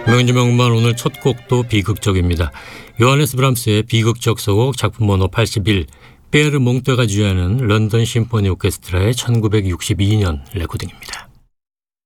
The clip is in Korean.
명지명만 오늘 첫 곡도 비극적입니다. 요하네스 브람스의 비극적 서곡 작품 번호 81, 피에르 몽떼가 주연하는 런던 심포니 오케스트라의 1962년 레코딩입니다.